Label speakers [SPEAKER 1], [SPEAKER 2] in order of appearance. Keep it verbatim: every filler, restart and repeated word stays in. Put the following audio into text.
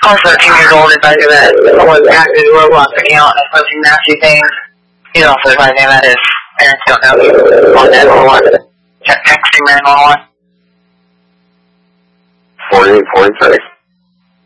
[SPEAKER 1] call thirteen years old advisor that was at his roadblock picking out and posting nasty things. He's also advising that his parents don't know he's on nine one one. Texting nine one one.
[SPEAKER 2] forty-eight forty-three.